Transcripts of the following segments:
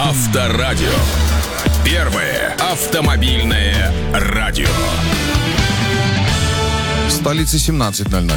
Авторадио. Первое автомобильное радио. В столице 17:00.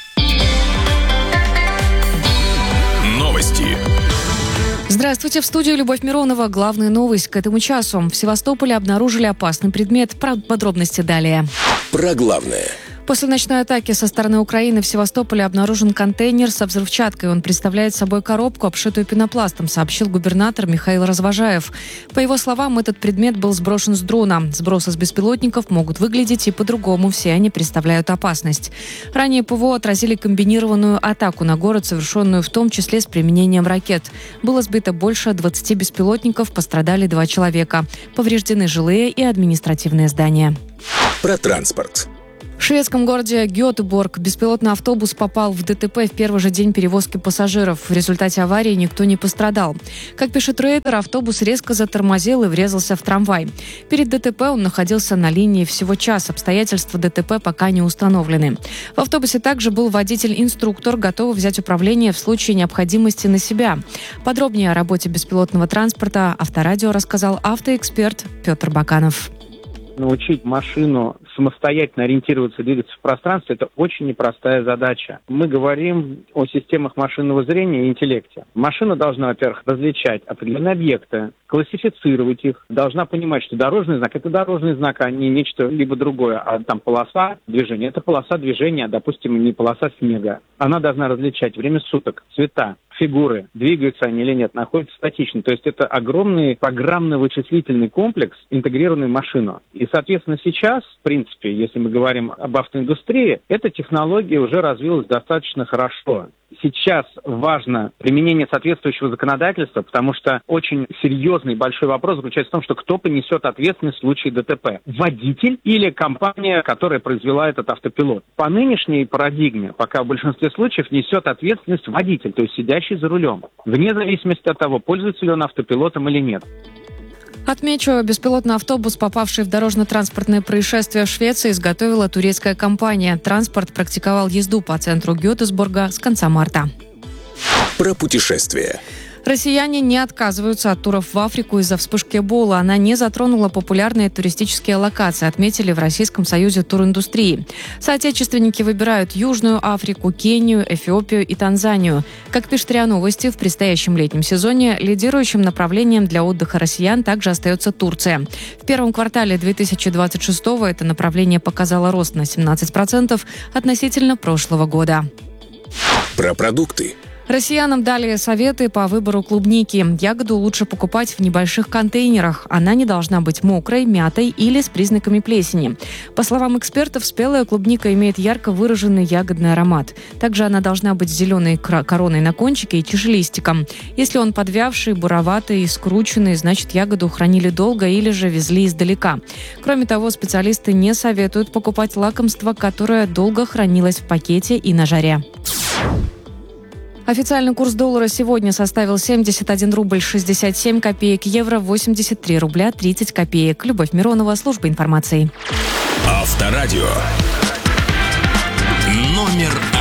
Новости. Здравствуйте, в студии Любовь Миронова. Главная новость к этому часу. В Севастополе обнаружили опасный предмет. Подробности далее. Про главное. После ночной атаки со стороны Украины в Севастополе обнаружен контейнер со взрывчаткой. Он представляет собой коробку, обшитую пенопластом, сообщил губернатор Михаил Развожаев. По его словам, этот предмет был сброшен с дрона. Сбросы с беспилотников могут выглядеть и по-другому. Все они представляют опасность. Ранее ПВО отразили комбинированную атаку на город, совершенную в том числе с применением ракет. Было сбито больше 20 беспилотников, пострадали 2 человека. Повреждены жилые и административные здания. Про транспорт. В шведском городе Гетеборг беспилотный автобус попал в ДТП в первый же день перевозки пассажиров. В результате аварии никто не пострадал. Как пишет Рейтер, автобус резко затормозил и врезался в трамвай. Перед ДТП он находился на линии всего час. Обстоятельства ДТП пока не установлены. В автобусе также был водитель-инструктор, готовый взять управление в случае необходимости на себя. Подробнее о работе беспилотного транспорта Авторадио рассказал автоэксперт Петр Баканов. Научить машину самостоятельно ориентироваться, двигаться в пространстве – это очень непростая задача. Мы говорим о системах машинного зрения и интеллекте. Машина должна, во-первых, различать определенные объекты, классифицировать их, должна понимать, что дорожный знак – это дорожный знак, а не нечто либо другое, а там полоса движения – это полоса движения, а, допустим, не полоса снега. Она должна различать время суток, цвета, фигуры, двигаются они или нет, находятся статично. То есть это огромный программно-вычислительный комплекс, интегрированный в машину. И, соответственно, сейчас, в принципе, если мы говорим об автоиндустрии, эта технология уже развилась достаточно хорошо. Сейчас важно применение соответствующего законодательства, потому что очень серьезный большой вопрос заключается в том, что кто понесет ответственность в случае ДТП. Водитель или компания, которая произвела этот автопилот. По нынешней парадигме, пока в большинстве случаев несет ответственность водитель, то есть сидящий за рулем, вне зависимости от того, пользуется ли он автопилотом или нет. Отмечу, беспилотный автобус, попавший в дорожно-транспортное происшествие в Швеции, изготовила турецкая компания. Транспорт практиковал езду по центру Гетеборга с конца марта. Про путешествия. Россияне не отказываются от туров в Африку из-за вспышки Эболы. Она не затронула популярные туристические локации, отметили в Российском союзе туриндустрии. Соотечественники выбирают Южную Африку, Кению, Эфиопию и Танзанию. Как пишет РИА Новости, в предстоящем летнем сезоне лидирующим направлением для отдыха россиян также остается Турция. В первом квартале 2026-го это направление показало рост на 17% относительно прошлого года. Про продукты. Россиянам дали советы по выбору клубники. Ягоду лучше покупать в небольших контейнерах. Она не должна быть мокрой, мятой или с признаками плесени. По словам экспертов, спелая клубника имеет ярко выраженный ягодный аромат. Также она должна быть с зеленой короной на кончике и тяжелистиком. Если он подвявший, буроватый и скрученный, значит ягоду хранили долго или же везли издалека. Кроме того, специалисты не советуют покупать лакомство, которое долго хранилось в пакете и на жаре. Официальный курс доллара сегодня составил 71 рубль 67 копеек, евро 83 рубля 30 копеек. Любовь Миронова, служба информации. Авторадио. Номер